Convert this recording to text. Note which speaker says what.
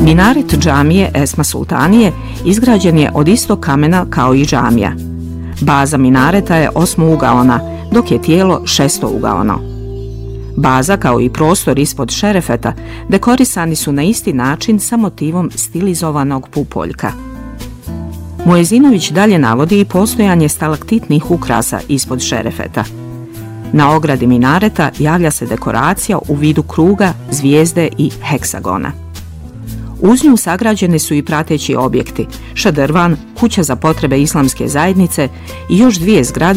Speaker 1: Minaret džamije Esma Sultanije izgrađen je od istog kamena kao i džamija. Baza minareta je osmougaona, dok je tijelo šestougaono. Baza kao i prostor ispod šerefeta dekorisani su na isti način sa motivom stilizovanog pupoljka. Muezinović dalje navodi i postojanje stalaktitnih ukrasa ispod šerefeta. Na ogradi minareta javlja se dekoracija u vidu kruga, zvijezde i heksagona. Uz nju sagrađene su i prateći objekti, šadrvan, kuća za potrebe islamske zajednice i još dvije zgrade